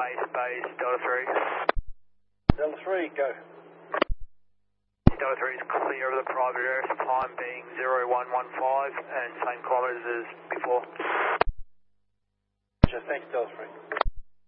base, Delta 3. Delta 3, go. Delta 3 is clear of the private area, time being 0115 and same kilometres as before. Thanks, Delta 3.